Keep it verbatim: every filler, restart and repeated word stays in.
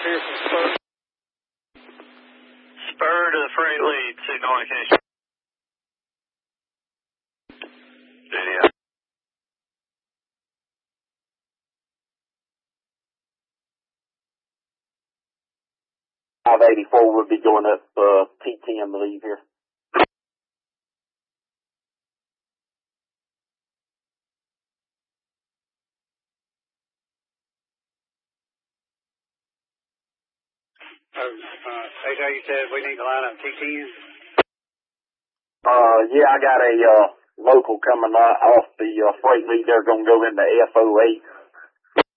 Here from Spur. Spur to the freight lead, signal indication. Yeah. five eighty-four will be going up uh, T ten to leave here. Uh, uh, A J, you said we need to line up T ten? Uh, yeah, I got a uh, local coming uh, off the uh, freight lead. They're going to go into F O eight.